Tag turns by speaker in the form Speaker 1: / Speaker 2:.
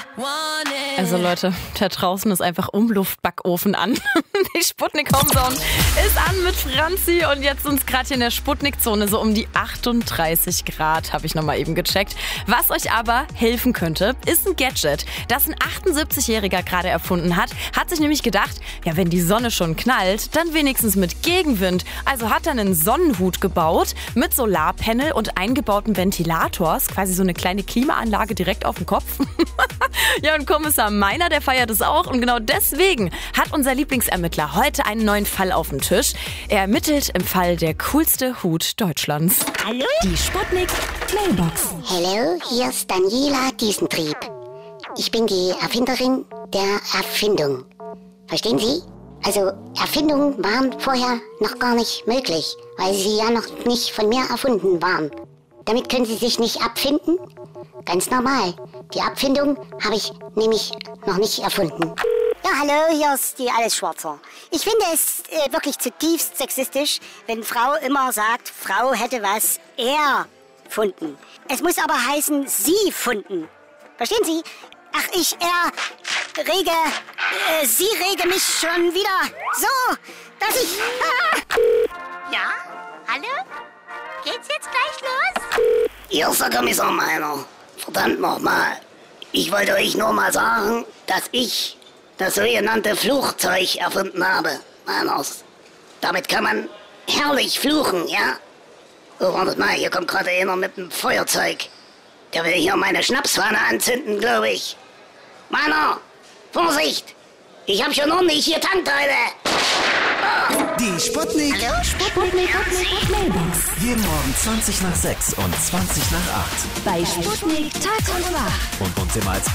Speaker 1: Also Leute, da draußen ist einfach Umluftbackofen an. Die Sputnik Homezone ist an mit Franzi und jetzt sind es gerade hier in der Sputnik-Zone so um die 38 Grad, habe ich nochmal eben gecheckt. Was euch aber helfen könnte, ist ein Gadget, das ein 78-Jähriger gerade erfunden hat. Hat sich nämlich gedacht, ja, wenn die Sonne schon knallt, dann wenigstens mit Gegenwind. Also hat er einen Sonnenhut gebaut mit Solarpanel und eingebautem Ventilator. Ist quasi so eine kleine Klimaanlage direkt auf dem Kopf. Ja, und Kommissar Meiner, der feiert es auch. Und genau deswegen hat unser Lieblingsermittler heute einen neuen Fall auf dem Tisch. Er ermittelt im Fall der coolste Hut Deutschlands.
Speaker 2: Hallo?
Speaker 1: Die Sputnik Mailbox.
Speaker 2: Hallo, hier ist Daniela Diesentrieb. Ich bin die Erfinderin der Erfindung. Verstehen Sie? Also, Erfindungen waren vorher noch gar nicht möglich, weil sie ja noch nicht von mir erfunden waren. Damit können Sie sich nicht abfinden? Ganz normal. Die Abfindung habe ich nämlich noch nicht erfunden.
Speaker 3: Ja, hallo, hier ist die Allesschwarzer. Ich finde es wirklich zutiefst sexistisch, wenn Frau immer sagt, Frau hätte was erfunden. Es muss aber heißen, sie funden. Verstehen Sie? Ach, Sie rege mich schon wieder so, dass ich...
Speaker 4: Ja? Hallo? Geht's jetzt gleich los?
Speaker 5: Hier ist der Kommissar Meiner. Verdammt nochmal. Ich wollte euch nur mal sagen, dass ich das sogenannte Fluchzeug erfunden habe. Meiners. Damit kann man herrlich fluchen, ja? Oh, wartet mal, hier kommt gerade einer mit einem Feuerzeug. Der will hier meine Schnapsfahne anzünden, glaube ich. Meiner, Vorsicht! Ich hab schon ordentlich hier Tankteile.
Speaker 6: Die Sputnik.
Speaker 4: Hallo? Sputnik
Speaker 1: Mailbox.
Speaker 6: Jeden Morgen 20 nach 6 und 20 nach 8.
Speaker 1: Bei Sputnik Tag und Nacht.
Speaker 6: Und uns immer als